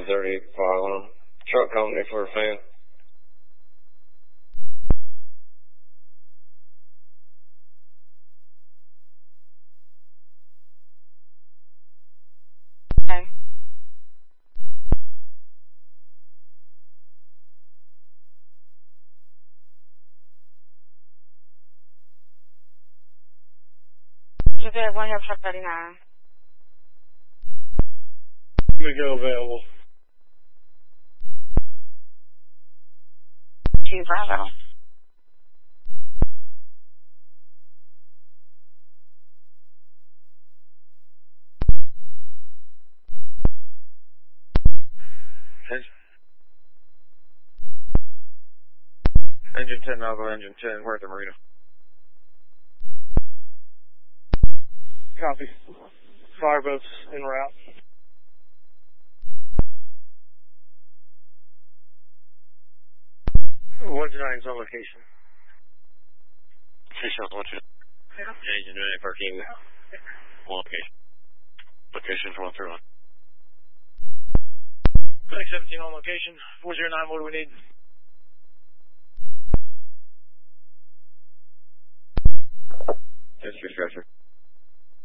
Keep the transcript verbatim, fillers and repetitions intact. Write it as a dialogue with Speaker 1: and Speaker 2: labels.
Speaker 1: thousand thirty-five on them. Truck company for a fan.
Speaker 2: Okay. Just have one help truck thirty-nine.
Speaker 1: Let me go available.
Speaker 2: Two Bravo.
Speaker 1: Engine ten, Alpha, engine ten, Puerto Marina. Copy. Fireboats en route. What's your name's on location? Fish on what you Engine nine thirteen. On location. Location one through one. Flight seventeen on location. four zero nine, what do we need?